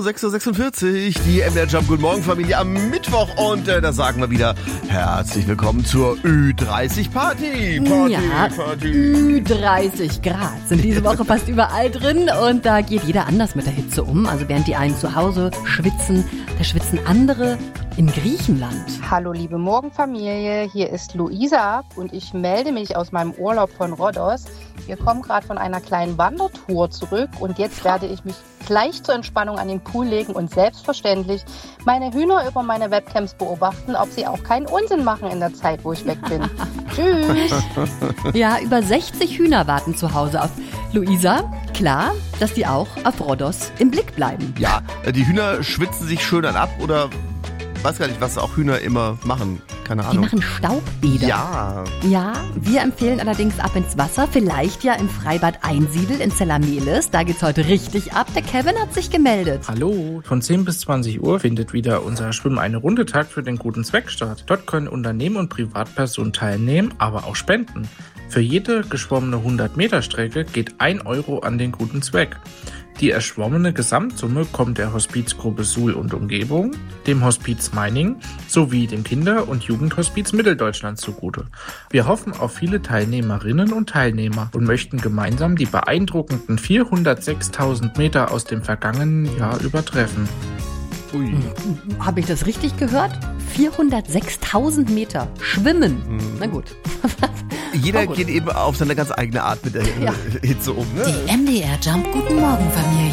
6:46 Uhr, die MDR Jump Guten Morgen Familie am Mittwoch und da sagen wir wieder herzlich willkommen zur Ü30 Party. Party. 30 Grad sind diese Woche fast überall drin und da geht jeder anders mit der Hitze um. Also während die einen zu Hause schwitzen, da schwitzen andere in Griechenland. Hallo liebe Morgenfamilie, hier ist Luisa und ich melde mich aus meinem Urlaub von Rhodos. Wir kommen gerade von einer kleinen Wandertour zurück und jetzt werde ich mich gleich zur Entspannung an den Pool legen und selbstverständlich meine Hühner über meine Webcams beobachten, ob sie auch keinen Unsinn machen in der Zeit, wo ich weg bin. Tschüss! Ja, über 60 Hühner warten zu Hause auf Luisa. Klar, dass die auch auf Rhodos im Blick bleiben. Ja, die Hühner schwitzen sich schön dann ab oder weiß gar nicht, was auch Hühner immer machen. Keine Ahnung. Die machen Staubbäder. Ja, wir empfehlen allerdings ab ins Wasser. Vielleicht ja im Freibad Einsiedel in Zellamelis. Da geht's heute richtig ab. Der Kevin hat sich gemeldet. Hallo, von 10 bis 20 Uhr findet wieder unser Schwimmen eine Runde Tag für den guten Zweck statt. Dort können Unternehmen und Privatpersonen teilnehmen, aber auch spenden. Für jede geschwommene 100-Meter-Strecke geht 1 Euro an den guten Zweck. Die erschwommene Gesamtsumme kommt der Hospizgruppe Suhl und Umgebung, dem Hospiz Meiningen sowie dem Kinder- und Jugendhospiz Mitteldeutschland zugute. Wir hoffen auf viele Teilnehmerinnen und Teilnehmer und möchten gemeinsam die beeindruckenden 406.000 Meter aus dem vergangenen Jahr übertreffen. Ui. Habe ich das richtig gehört? 406.000 Meter schwimmen. Na gut. Jeder geht eben auf seine ganz eigene Art mit der Hitze um. Ne? Die MDR Jump Guten Morgen Familie.